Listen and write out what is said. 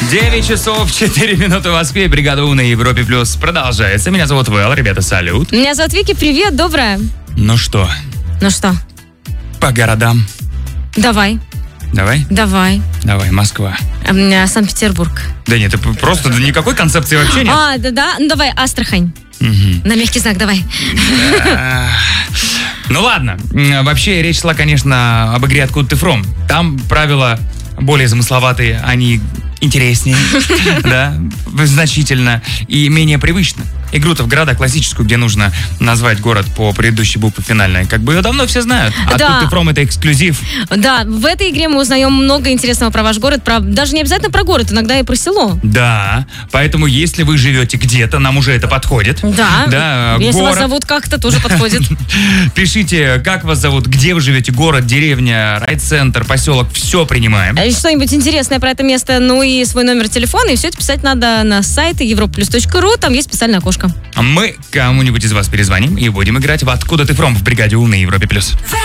9 часов 4 минуты в Москве. Бригада У на Европе Плюс продолжается. Меня зовут Вэл. Ребята, салют. Меня зовут Вики. Привет, доброе. Ну что? Ну что? По городам. Давай. Давай? Давай. Давай, Москва. Санкт-Петербург. Да нет, просто никакой концепции вообще нет. Да. Ну давай, Астрахань. Угу. На мягкий знак, давай. Ну ладно. Вообще речь шла, конечно, об игре «Откуда ты фром?». Там правила более замысловатые, они интереснее, да, значительно и менее привычно. Игру-то в города классическую, где нужно назвать город по предыдущей букве финальной, как бы ее давно все знают. «Откуда ты фром» — это эксклюзив. Да, в этой игре мы узнаем много интересного про ваш город, даже не обязательно про город, иногда и про село. Да, поэтому если вы живете где-то, нам уже это подходит. Да, если город. вас зовут как-то, тоже подходит. Пишите, как вас зовут, где вы живете, город, деревня, райцентр, поселок, все принимаем. Что-нибудь интересное про это место, ну и свой номер телефона, и все это писать надо на сайт europlus.ru, там есть специальное окошко. Мы кому-нибудь из вас перезвоним и будем играть в «Откуда ты фром» в бригаде У на Европе+.